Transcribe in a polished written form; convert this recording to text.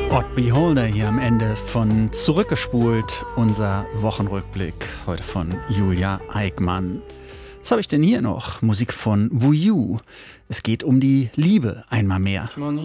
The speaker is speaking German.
Odd Beholder hier am Ende von Zurückgespult, unser Wochenrückblick, heute von Julia Eickmann. Was habe ich denn hier noch? Musik von Wu Yu. Es geht um die Liebe einmal mehr.